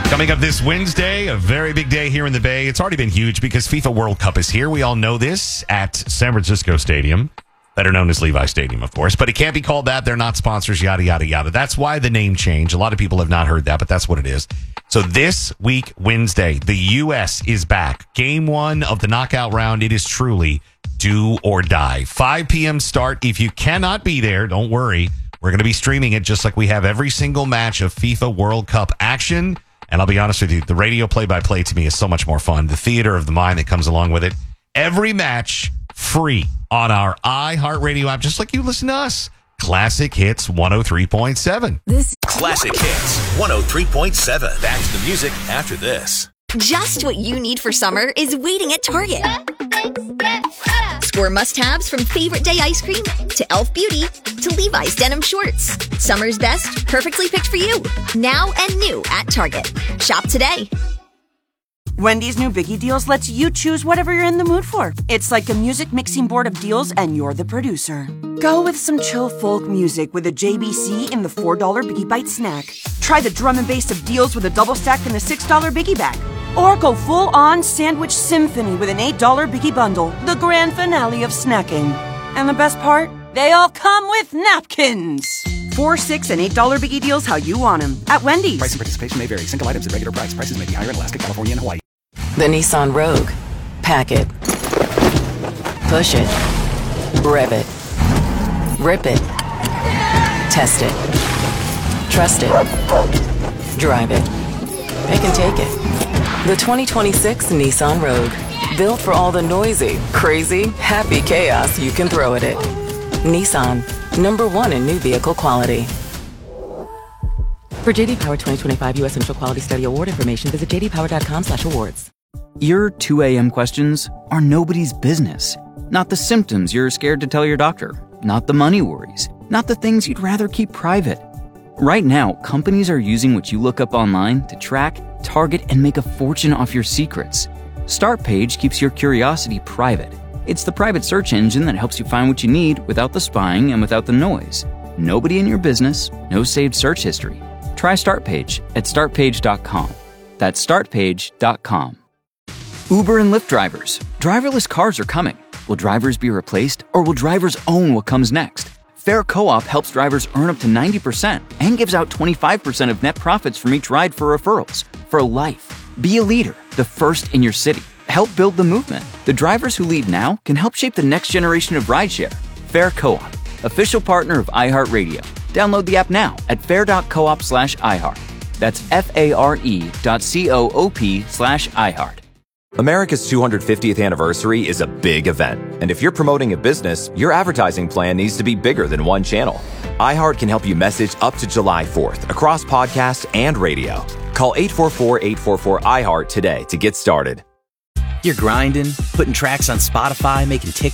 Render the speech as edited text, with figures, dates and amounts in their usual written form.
Coming up this Wednesday, a very big day here in the Bay. It's already been huge because FIFA World Cup is here. We all know this at San Francisco Stadium, better known as Levi Stadium, of course. But it can't be called that. They're not sponsors, yada, yada, yada. That's why the name change. A lot of people have not heard that, but that's what it is. So this week, Wednesday, the U.S. is back. Game 1 of the knockout round. It is truly do or die. 5 p.m. start. If you cannot be there, don't worry. We're going to be streaming it just like we have every single match of FIFA World Cup action. And I'll be honest with you, the radio play-by-play to me is so much more fun. The theater of the mind that comes along with it. Every match free on our iHeartRadio app, just like you listen to us. Classic Hits 103.7. This Classic Hits 103.7. Back to the music after this. Just what you need for summer is waiting at Target. Score must-haves from favorite day ice cream to Elf Beauty to Levi's denim shorts. Summer's best, perfectly picked for you. Now and new at Target. Shop today. Wendy's new Biggie Deals lets you choose whatever you're in the mood for. It's like a music mixing board of deals and you're the producer. Go with some chill folk music with a JBC in the $4 Biggie Bite snack. Try the drum and bass of deals with a double stack in the $6 Biggie Bag. Or go full-on sandwich symphony with an $8 Biggie Bundle, the grand finale of snacking. And the best part? They all come with napkins. $4, $6, and $8 Biggie Deals how you want them at Wendy's. Price and participation may vary. Single items at regular price. Prices may be higher in Alaska, California, and Hawaii. The Nissan Rogue. Pack it. Push it. Rev it. Rip it. Test it. Trust it. Drive it. It can take it. The 2026 Nissan Rogue. Built for all the noisy, crazy, happy chaos you can throw at it. Nissan. #1 in new vehicle quality. For JD Power 2025 U.S. Initial Quality Study Award information, visit jdpower.com/awards. Your 2 a.m. questions are nobody's business. Not the symptoms you're scared to tell your doctor. Not the money worries. Not the things you'd rather keep private. Right now, companies are using what you look up online to track, target, and make a fortune off your secrets. Startpage keeps your curiosity private. It's the private search engine that helps you find what you need without the spying and without the noise. Nobody in your business, no saved search history. Try Startpage at startpage.com. That's startpage.com. Uber and Lyft drivers. Driverless cars are coming. Will drivers be replaced, or will drivers own what comes next? Fair Co-op helps drivers earn up to 90% and gives out 25% of net profits from each ride for referrals. For life. Be a leader, the first in your city. Help build the movement. The drivers who lead now can help shape the next generation of rideshare. Fair Co-op, official partner of iHeartRadio. Download the app now at fair.coop/iHeart. That's FARE.coop/iHeart. America's 250th anniversary is a big event. And if you're promoting a business, your advertising plan needs to be bigger than one channel. iHeart can help you message up to July 4th across podcasts and radio. Call 844-844-iHeart today to get started. You're grinding, putting tracks on Spotify, making TikToks.